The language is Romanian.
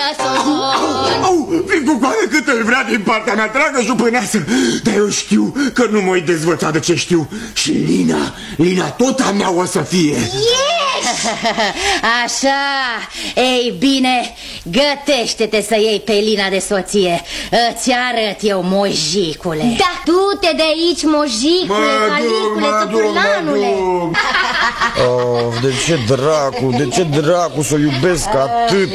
Au, vin cu coadă cât îl vrea din partea mea, dragă jupâneasă. Dar eu știu că nu m-ai dezvățat de ce știu. Și Lina tot a mea o să fie. Așa, ei bine, gătește-te să iei pe Lina de soție. Îți arăt eu, mojicule. Da, du-te de aici, mojicule, calicule, țăpârlanule. Oh, de ce dracu să o iubesc atât?